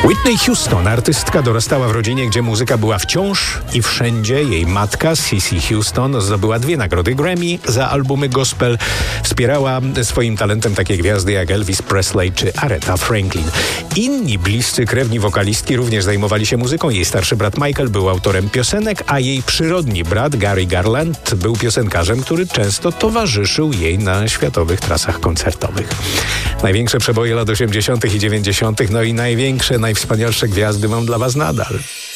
Whitney Houston, artystka, dorastała w rodzinie, gdzie muzyka była wciąż i wszędzie. Jej matka, Cissy Houston, zdobyła 2 nagrody Grammy za albumy gospel. Wspierała swoim talentem takie gwiazdy jak Elvis Presley czy Aretha Franklin. Inni bliscy krewni wokalistki również zajmowali się muzyką. Jej starszy brat Michael był autorem piosenek, a jej przyrodni brat Gary Garland był piosenkarzem, który często towarzyszył jej na światowych trasach koncertowych. Największe przeboje lat 80. i 90., no i największe, najwspanialsze gwiazdy mam dla was nadal.